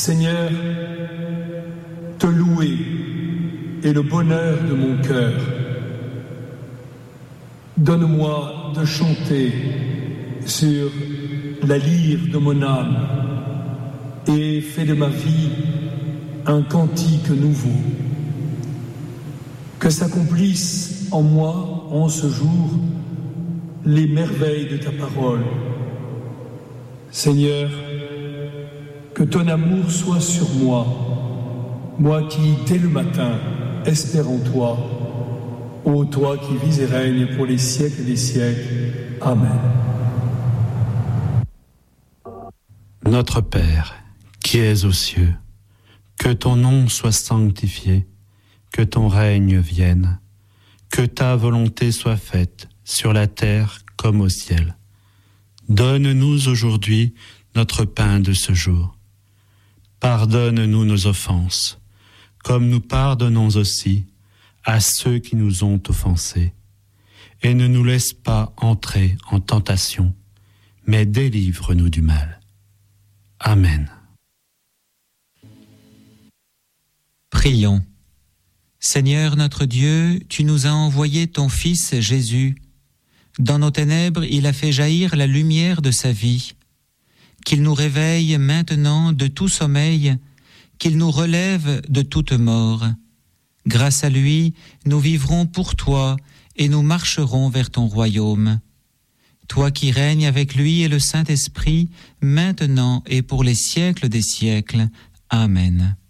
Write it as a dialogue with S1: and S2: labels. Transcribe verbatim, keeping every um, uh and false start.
S1: Seigneur, te louer est le bonheur de mon cœur. Donne-moi de chanter sur la lyre de mon âme et fais de ma vie un cantique nouveau. Que s'accomplissent en moi, en ce jour, les merveilles de ta parole. Seigneur, que ton amour soit sur moi, moi qui, dès le matin, espère en toi, ô toi qui vis et règnes pour les siècles des siècles. Amen.
S2: Notre Père, qui es aux cieux, que ton nom soit sanctifié, que ton règne vienne, que ta volonté soit faite sur la terre comme au ciel. Donne-nous aujourd'hui notre pain de ce jour. Pardonne-nous nos offenses, comme nous pardonnons aussi à ceux qui nous ont offensés. Et ne nous laisse pas entrer en tentation, mais délivre-nous du mal. Amen.
S3: Prions. Seigneur notre Dieu, tu nous as envoyé ton Fils Jésus. Dans nos ténèbres, il a fait jaillir la lumière de sa vie. Qu'il nous réveille maintenant de tout sommeil, qu'il nous relève de toute mort. Grâce à lui, nous vivrons pour toi et nous marcherons vers ton royaume. Toi qui règnes avec lui et le Saint-Esprit, maintenant et pour les siècles des siècles. Amen.